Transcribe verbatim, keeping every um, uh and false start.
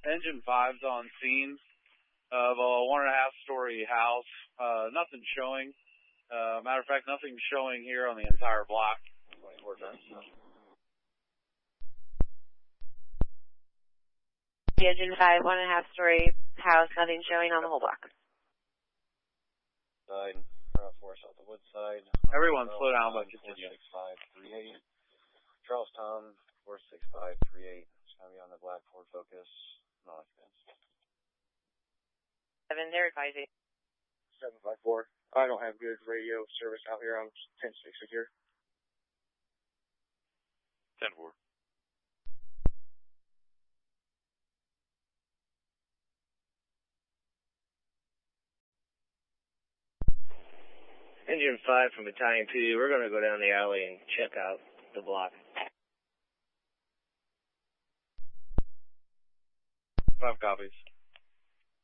Engine five's on scene of a one and a half story house. Uh, nothing showing. Uh, matter of fact, nothing showing here on the entire block. twenty-four times. The Engine five, one and a half story house, nothing showing on the whole block. Side, Route four, south of Woodside. Everyone slow down, but continue. four six five three eight. Charlestown, four six five three eight. It's going to be on the black Ford Focus. No occupants. Seven, they're advising. seven five four. I don't have good radio service out here. I'm ten six here. ten four. Engine five from Battalion two, we're going to go down the alley and check out the block. Five copies.